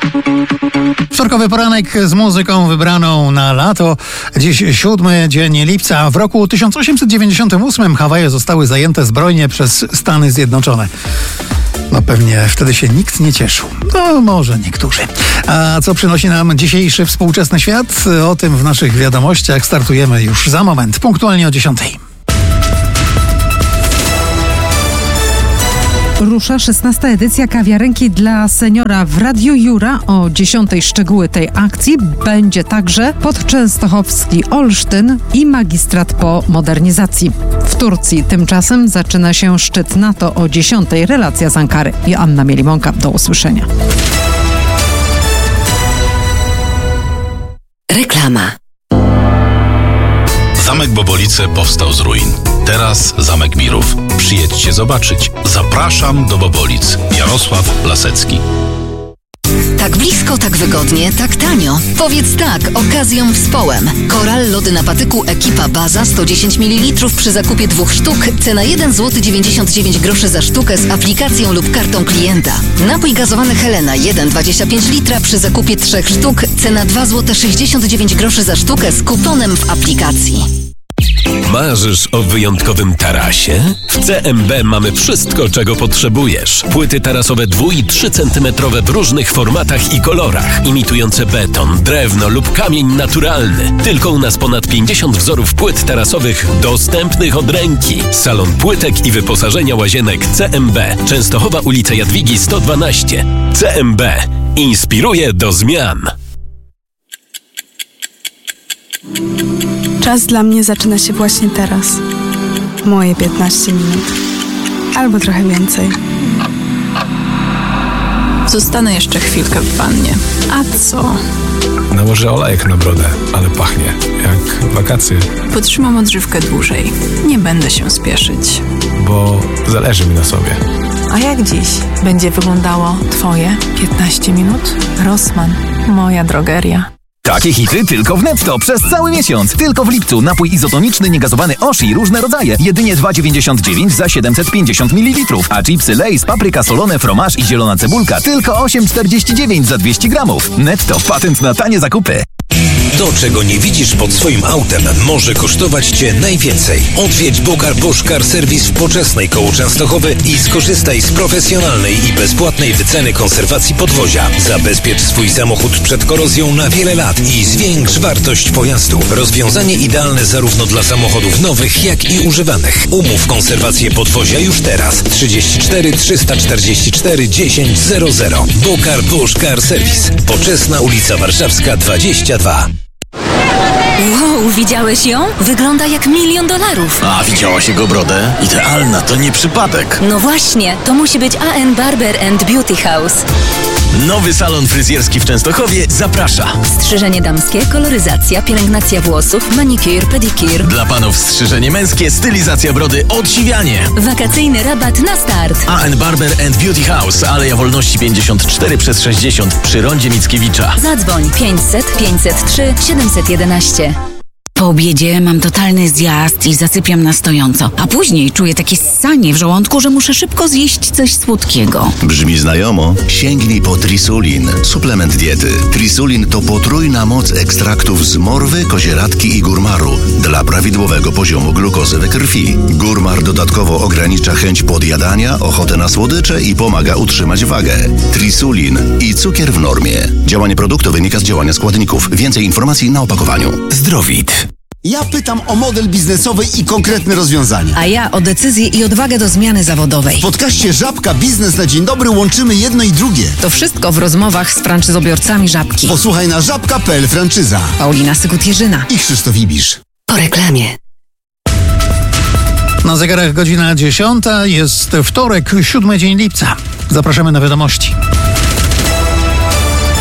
Wtorkowy poranek z muzyką wybraną na lato. Dziś 7 dzień lipca. W roku 1898 Hawaje zostały zajęte zbrojnie przez Stany Zjednoczone. No pewnie wtedy się nikt nie cieszył. No może niektórzy. A co przynosi nam dzisiejszy współczesny świat? O tym w naszych wiadomościach. Startujemy już za moment, punktualnie o 10:00. Rusza 16. edycja kawiarenki dla seniora w Radiu Jura. O 10:00 szczegóły tej akcji. Będzie także podczęstochowski Olsztyn i magistrat po modernizacji. W Turcji tymczasem zaczyna się szczyt NATO o 10:00. Relacja z Ankary. Joanna Mielimonka. Do usłyszenia. Reklama. Zamek Bobolice powstał z ruin. Teraz Zamek Mirów. Przyjedźcie zobaczyć. Zapraszam do Bobolic. Jarosław Lasecki. Tak blisko, tak wygodnie, tak tanio. Powiedz tak okazją Wspołem. Koral lody na patyku Ekipa Baza 110 ml przy zakupie 2 sztuk. Cena 1,99 zł za sztukę z aplikacją lub kartą klienta. Napój gazowany Helena 1,25 litra przy zakupie 3 sztuk. Cena 2,69 zł za sztukę z kuponem w aplikacji. Marzysz o wyjątkowym tarasie? W CMB mamy wszystko, czego potrzebujesz. Płyty tarasowe 2 i 3 cm w różnych formatach i kolorach, imitujące beton, drewno lub kamień naturalny. Tylko u nas ponad 50 wzorów płyt tarasowych dostępnych od ręki. Salon płytek i wyposażenia łazienek CMB. Częstochowa, ulica Jadwigi 112. CMB. Inspiruje do zmian. Czas dla mnie zaczyna się właśnie teraz. Moje 15 minut. Albo trochę więcej. Zostanę jeszcze chwilkę w wannie. A co? Nałożę olejek na brodę, ale pachnie jak wakacje. Potrzymam odżywkę dłużej. Nie będę się spieszyć. Bo zależy mi na sobie. A jak dziś będzie wyglądało Twoje 15 minut? Rossmann, moja drogeria. Takie hity tylko w Netto przez cały miesiąc. Tylko w lipcu napój izotoniczny niegazowany Oshi różne rodzaje. Jedynie 2,99 za 750 ml. A chipsy Lay's, papryka solone, fromaż i zielona cebulka tylko 8,49 za 200 gramów. Netto, patent na tanie zakupy. To, czego nie widzisz pod swoim autem, może kosztować Cię najwięcej. Odwiedź Bocar Bosch Car Service w Poczesnej koło Częstochowy i skorzystaj z profesjonalnej i bezpłatnej wyceny konserwacji podwozia. Zabezpiecz swój samochód przed korozją na wiele lat i zwiększ wartość pojazdu. Rozwiązanie idealne zarówno dla samochodów nowych, jak i używanych. Umów konserwację podwozia już teraz. 34 344 1000. Bocar Bosch Car Service. Poczesna, ulica Warszawska 22. Wow, widziałeś ją? Wygląda jak $1 000 000. A widziałaś jego brodę? Idealna, to nie przypadek. No właśnie, to musi być A.N. Barber & Beauty House. Nowy salon fryzjerski w Częstochowie zaprasza. Strzyżenie damskie, koloryzacja, pielęgnacja włosów, manicure, pedicure. Dla panów strzyżenie męskie, stylizacja brody, odsiwianie. Wakacyjny rabat na start. A.N. Barber & Beauty House, Aleja Wolności 54/60 przy rondzie Mickiewicza. Zadzwoń 500 503 711. Po obiedzie mam totalny zjazd i zasypiam na stojąco, a później czuję takie ssanie w żołądku, że muszę szybko zjeść coś słodkiego. Brzmi znajomo? Sięgnij po Trisulin, suplement diety. Trisulin to potrójna moc ekstraktów z morwy, kozieradki i górmaru dla prawidłowego poziomu glukozy we krwi. Górmar dodatkowo ogranicza chęć podjadania, ochotę na słodycze i pomaga utrzymać wagę. Trisulin i cukier w normie. Działanie produktu wynika z działania składników. Więcej informacji na opakowaniu. Zdrowit. Ja pytam o model biznesowy i konkretne rozwiązania. A ja o decyzję i odwagę do zmiany zawodowej. W podcaście Żabka Biznes na Dzień Dobry łączymy jedno i drugie. To wszystko w rozmowach z franczyzobiorcami Żabki. Posłuchaj na żabka.pl franczyza. Paulina Sykut-Jerzyna i Krzysztof Ibisz. Po reklamie. Na zegarach godzina 10:00, jest wtorek, 7 dzień lipca. Zapraszamy na wiadomości.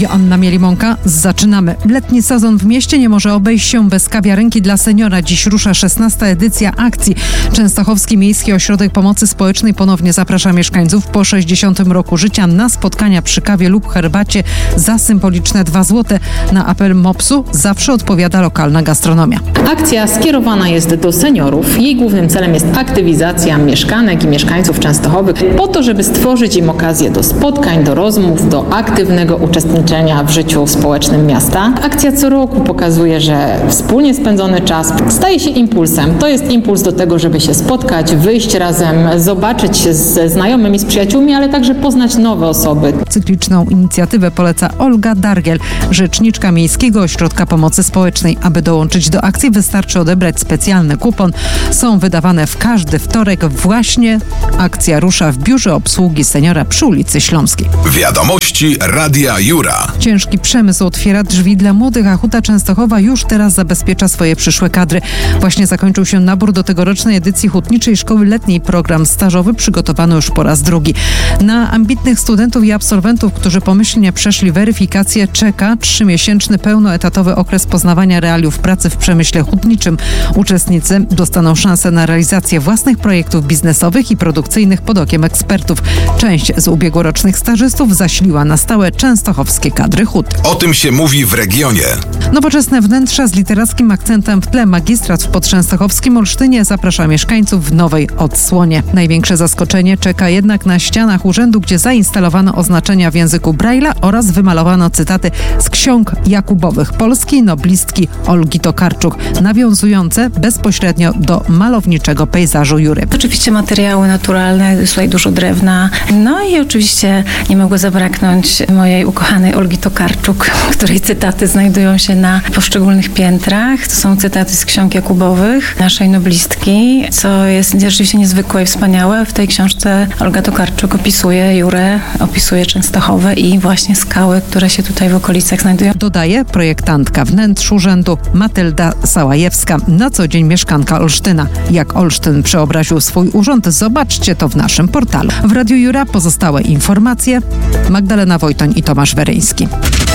Joanna Mielimonka. Zaczynamy. Letni sezon w mieście nie może obejść się bez kawiarenki dla seniora. Dziś rusza 16. edycja akcji. Częstochowski Miejski Ośrodek Pomocy Społecznej ponownie zaprasza mieszkańców po 60. roku życia na spotkania przy kawie lub herbacie za symboliczne 2 zł. Na apel MOPS-u zawsze odpowiada lokalna gastronomia. Akcja skierowana jest do seniorów. Jej głównym celem jest aktywizacja mieszkanek i mieszkańców Częstochowy po to, żeby stworzyć im okazję do spotkań, do rozmów, do aktywnego uczestniczenia w życiu społecznym miasta. Akcja co roku pokazuje, że wspólnie spędzony czas staje się impulsem. To jest impuls do tego, żeby się spotkać, wyjść razem, zobaczyć się ze znajomymi, z przyjaciółmi, ale także poznać nowe osoby. Cykliczną inicjatywę poleca Olga Dargiel, rzeczniczka Miejskiego Ośrodka Pomocy Społecznej. Aby dołączyć do akcji, wystarczy odebrać specjalny kupon. Są wydawane w każdy wtorek. Właśnie akcja rusza w biurze obsługi seniora przy ulicy Śląskiej. Wiadomości Radia Jura. Ciężki przemysł otwiera drzwi dla młodych, a Huta Częstochowa już teraz zabezpiecza swoje przyszłe kadry. Właśnie zakończył się nabór do tegorocznej edycji Hutniczej Szkoły Letniej. Program stażowy przygotowano już po raz drugi. Na ambitnych studentów i absolwentów, którzy pomyślnie przeszli weryfikację, czeka 3-miesięczny pełnoetatowy okres poznawania realiów pracy w przemyśle hutniczym. Uczestnicy dostaną szansę na realizację własnych projektów biznesowych i produkcyjnych pod okiem ekspertów. Część z ubiegłorocznych stażystów zaśliła na stałe częstochowskie kadry hut. O tym się mówi w regionie. Nowoczesne wnętrza z literackim akcentem w tle. Magistrat w podczęstochowskim Olsztynie zaprasza mieszkańców w nowej odsłonie. Największe zaskoczenie czeka jednak na ścianach urzędu, gdzie zainstalowano oznaczenia w języku Braille'a oraz wymalowano cytaty z ksiąg Jakubowych polskiej noblistki Olgi Tokarczuk, nawiązujące bezpośrednio do malowniczego pejzażu Jury. Oczywiście materiały naturalne, jest tutaj dużo drewna. No i oczywiście nie mogło zabraknąć mojej ukochanej Olgi Tokarczuk, której cytaty znajdują się na poszczególnych piętrach. To są cytaty z ksiąg Jakubowych, naszej noblistki, co jest rzeczywiście niezwykłe i wspaniałe. W tej książce Olga Tokarczuk opisuje Jurę, opisuje Częstochowę i właśnie skały, które się tutaj w okolicach znajdują. Dodaje projektantka wnętrz urzędu Matylda Sałajewska, na co dzień mieszkanka Olsztyna. Jak Olsztyn przeobraził swój urząd, zobaczcie to w naszym portalu. W Radiu Jura pozostałe informacje. Magdalena Wojtoń i Tomasz Weryński.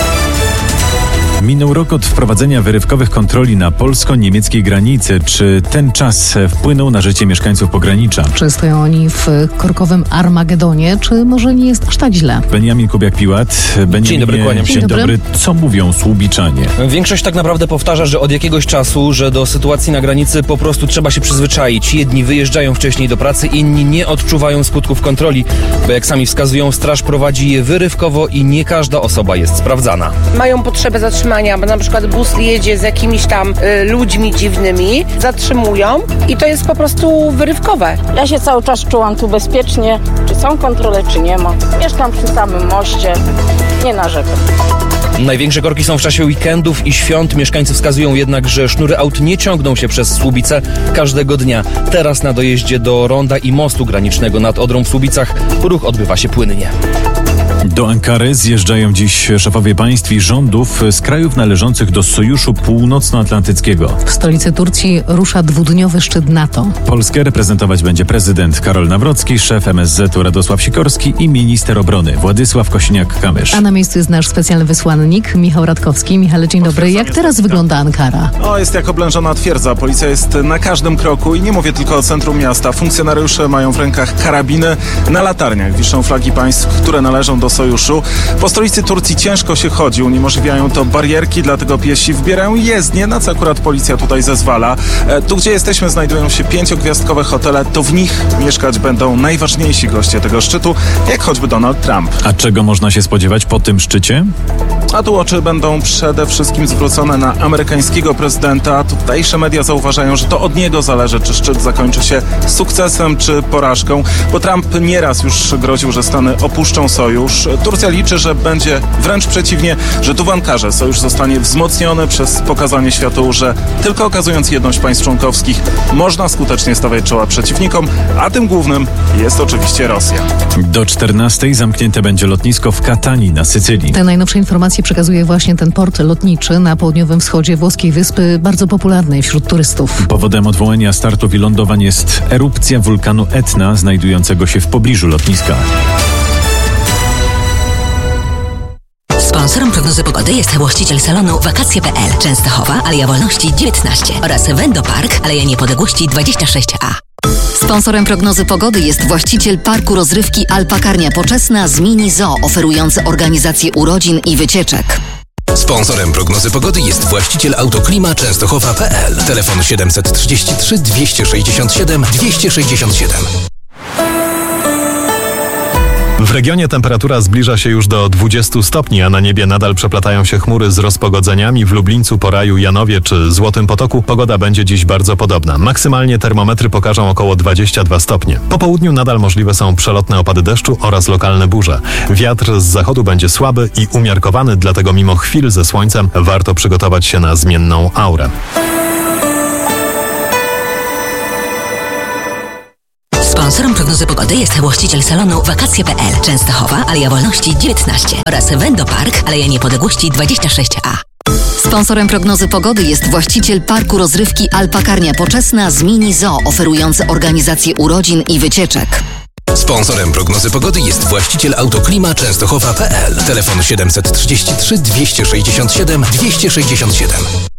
Minął rok od wprowadzenia wyrywkowych kontroli na polsko-niemieckiej granicy. Czy ten czas wpłynął na życie mieszkańców pogranicza? Czy stoją oni w korkowym Armagedonie, czy może nie jest aż tak źle? Beniamin Kubiak-Piłat. Dzień dobry, kłaniam się. Dzień dobry. Co mówią słubiczanie? Większość tak naprawdę powtarza, że od jakiegoś czasu, że do sytuacji na granicy po prostu trzeba się przyzwyczaić. Jedni wyjeżdżają wcześniej do pracy, inni nie odczuwają skutków kontroli, bo jak sami wskazują, straż prowadzi je wyrywkowo i nie każda osoba jest sprawdzana. Mają potrzebę zatrzymania, bo na przykład bus jedzie z jakimiś tam ludźmi dziwnymi, zatrzymują i to jest po prostu wyrywkowe. Ja się cały czas czułam tu bezpiecznie, czy są kontrole, czy nie ma. Mieszkam przy samym moście, nie narzekam. Największe korki są w czasie weekendów i świąt. Mieszkańcy wskazują jednak, że sznury aut nie ciągną się przez Słubice każdego dnia. Teraz na dojeździe do ronda i mostu granicznego nad Odrą w Słubicach ruch odbywa się płynnie. Do Ankary zjeżdżają dziś szefowie państw i rządów z krajów należących do Sojuszu Północnoatlantyckiego. W stolicy Turcji rusza 2-dniowy szczyt NATO. Polskę reprezentować będzie prezydent Karol Nawrocki, szef MSZ-u Radosław Sikorski i minister obrony Władysław Kosiniak-Kamysz. A na miejscu jest nasz specjalny wysłannik Michał Radkowski. Michale, dzień dobry. Jak teraz wygląda Ankara? Jest jak oblężona twierdza. Policja jest na każdym kroku i nie mówię tylko o centrum miasta. Funkcjonariusze mają w rękach karabiny. Na latarniach wiszą flagi państw, które należą do Sojuszu. Po stolicy Turcji ciężko się chodzi, uniemożliwiają to barierki, dlatego piesi wbierają jezdnie, na co akurat policja tutaj zezwala. Tu, gdzie jesteśmy, znajdują się 5-gwiazdkowe hotele, to w nich mieszkać będą najważniejsi goście tego szczytu, jak choćby Donald Trump. A czego można się spodziewać po tym szczycie? A tu oczy będą przede wszystkim zwrócone na amerykańskiego prezydenta. Tutejsze media zauważają, że to od niego zależy, czy szczyt zakończy się sukcesem, czy porażką, bo Trump nieraz już groził, że Stany opuszczą sojusz. Turcja liczy, że będzie wręcz przeciwnie, że tu w Ankarze sojusz zostanie wzmocniony przez pokazanie światu, że tylko okazując jedność państw członkowskich można skutecznie stawiać czoła przeciwnikom, a tym głównym jest oczywiście Rosja. Do 14:00 zamknięte będzie lotnisko w Katanii na Sycylii. Te najnowsze informacje przekazuje właśnie ten port lotniczy na południowym wschodzie włoskiej wyspy, bardzo popularnej wśród turystów. Powodem odwołania startów i lądowań jest erupcja wulkanu Etna, znajdującego się w pobliżu lotniska. Sponsorem prognozy pogody jest właściciel salonu Wakacje.pl, Częstochowa, Aleja Wolności 19 oraz Wendopark, Aleja Niepodległości 26A. Sponsorem prognozy pogody jest właściciel parku rozrywki Alpakarnia Poczesna z Mini Zoo, oferujący organizację urodzin i wycieczek. Sponsorem prognozy pogody jest właściciel Autoklima Częstochowa.pl. Telefon 733 267 267. W regionie temperatura zbliża się już do 20 stopni, a na niebie nadal przeplatają się chmury z rozpogodzeniami. W Lublińcu, Poraju, Janowie czy Złotym Potoku pogoda będzie dziś bardzo podobna. Maksymalnie termometry pokażą około 22 stopnie. Po południu nadal możliwe są przelotne opady deszczu oraz lokalne burze. Wiatr z zachodu będzie słaby i umiarkowany, dlatego mimo chwil ze słońcem warto przygotować się na zmienną aurę. Sponsorem prognozy pogody jest właściciel salonu Wakacje.pl, Częstochowa, Aleja Wolności 19 oraz Wendopark, Aleja Niepodległości 26A. Sponsorem prognozy pogody jest właściciel parku rozrywki Alpakarnia Poczesna z Mini Zoo, oferujący organizację urodzin i wycieczek. Sponsorem prognozy pogody jest właściciel Autoklima Częstochowa.pl. Telefon 733 267 267.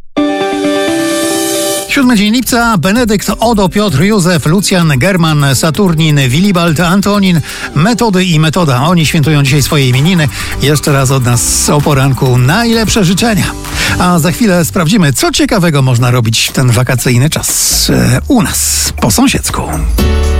7 dzień lipca. Benedykt, Odo, Piotr, Józef, Lucjan, German, Saturnin, Willibald, Antonin, Metody i Metoda. Oni świętują dzisiaj swoje imieniny. Jeszcze raz od nas o poranku najlepsze życzenia. A za chwilę sprawdzimy, co ciekawego można robić w ten wakacyjny czas u nas, po sąsiedzku.